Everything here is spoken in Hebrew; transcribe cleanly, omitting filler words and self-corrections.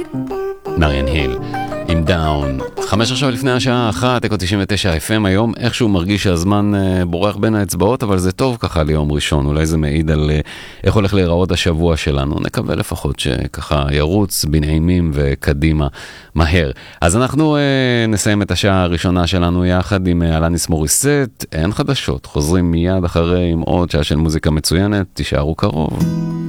מריאן היל עם דאון. 5 עכשיו לפני השעה 1, אקו 99 FM. היום איכשהו מרגיש שהזמן בורח בין האצבעות, אבל זה טוב ככה ליום ראשון. אולי זה מעיד על איך הולך להיראות השבוע שלנו. נקווה לפחות שככה ירוץ בנעימים וקדימה מהר. אז אנחנו נסיים את השעה הראשונה שלנו יחד עם אלניס מוריסט. אין חדשות, חוזרים מיד אחרי עם עוד שעה של מוזיקה מצוינת. תישארו קרוב.